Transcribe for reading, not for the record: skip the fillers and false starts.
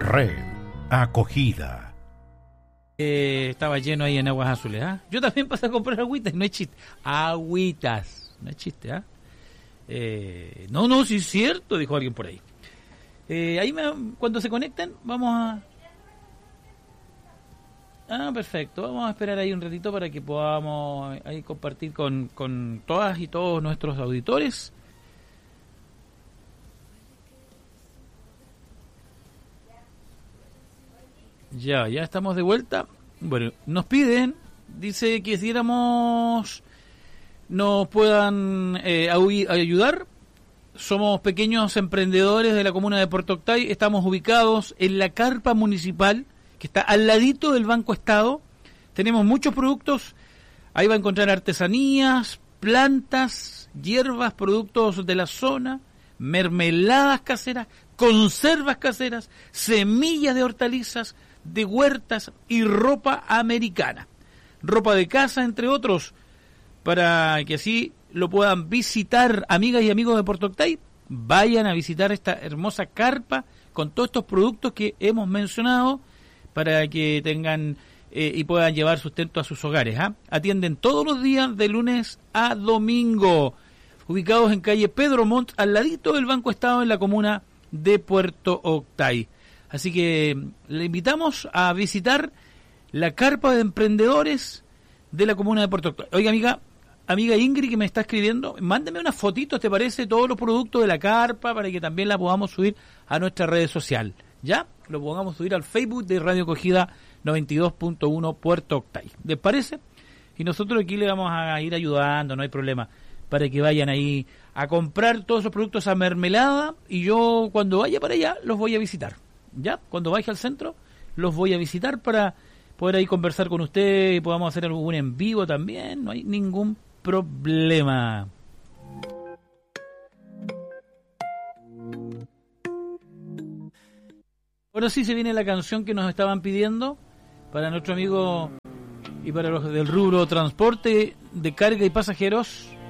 Red Acogida. Estaba lleno ahí en Aguas Azules, ¿ah? Yo también pasé a comprar agüitas, no es chiste. Agüitas, no es chiste, ¿ah? No, sí es cierto, dijo alguien por ahí. Cuando se conecten, vamos a... perfecto, vamos a esperar ahí un ratito para que podamos ahí compartir con todas y todos nuestros auditores. Ya estamos de vuelta. Bueno, nos piden, dice que si nos puedan ayudar. Somos pequeños emprendedores de la comuna de Puerto Octay. Estamos ubicados en la carpa municipal, que está al ladito del Banco Estado. Tenemos muchos productos. Ahí va a encontrar artesanías, plantas, hierbas, productos de la zona, mermeladas caseras, conservas caseras, semillas de hortalizas, de huertas y ropa americana. Ropa de casa, entre otros, para que así lo puedan visitar, amigas y amigos de Puerto Octay. Vayan a visitar esta hermosa carpa con todos estos productos que hemos mencionado para que tengan y puedan llevar sustento a sus hogares. Atienden todos los días de lunes a domingo, ubicados en calle Pedro Montt, al ladito del Banco Estado, en la comuna de Puerto Octay. Así que le invitamos a visitar la carpa de emprendedores de la comuna de Puerto Octay. Oiga, amiga Ingrid, que me está escribiendo, mándeme unas fotitos, ¿te parece? Todos los productos de la carpa para que también la podamos subir a nuestra red social. ¿Ya? Lo podamos subir al Facebook de Radio Acogida 92.1 Puerto Octay. ¿Les parece? Y nosotros aquí le vamos a ir ayudando, no hay problema, para que vayan ahí a comprar todos esos productos a mermelada, y yo cuando vaya para allá los voy a visitar. ¿Ya? Cuando vaya al centro los voy a visitar para poder ahí conversar con ustedes y podamos hacer algún en vivo también, no hay ningún problema. Ahora sí se viene la canción que nos estaban pidiendo para nuestro amigo y para los del rubro transporte de carga y pasajeros.